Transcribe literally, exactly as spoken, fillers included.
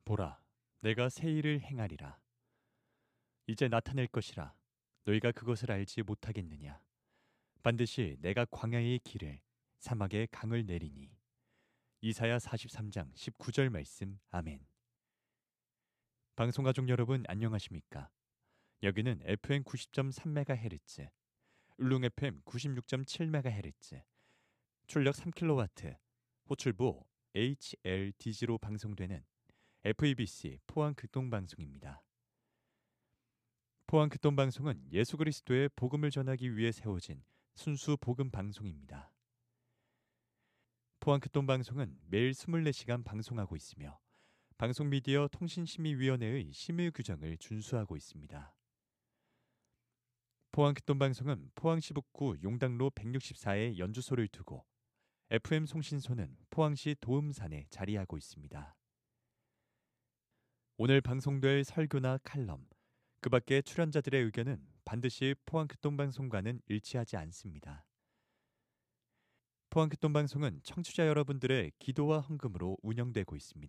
보라, 내가 새 일을 행하리라. 이제 나타낼 것이라. 너희가 그것을 알지 못하겠느냐. 반드시 내가 광야의 길을, 사막의 강을 내리니. 이사야 사십삼 장 십구 절 말씀. 아멘. 방송가족 여러분 안녕하십니까? 여기는 에프엠 구십 점 삼 메가헤르츠, 울릉 에프엠 구십육 점 칠 메가헤르츠, 출력 삼 킬로와트, 호출부 에이치엘디지로 방송되는 에프이비씨 포항극동방송입니다. 포항극동방송은 예수 그리스도의 복음을 전하기 위해 세워진 순수 복음 방송입니다. 포항극동방송은 매일 이십사 시간 방송하고 있으며 방송미디어 통신심의위원회의 심의 규정을 준수하고 있습니다. 포항극동방송은 포항시 북구 용당로 백육십사에 연주소를 두고 에프엠 송신소는 포항시 도음산에 자리하고 있습니다. 오늘 방송될 설교나 칼럼, 그 밖의 출연자들의 의견은 반드시 포항극동방송과는 일치하지 않습니다. 포항극동방송은 청취자 여러분들의 기도와 헌금으로 운영되고 있습니다.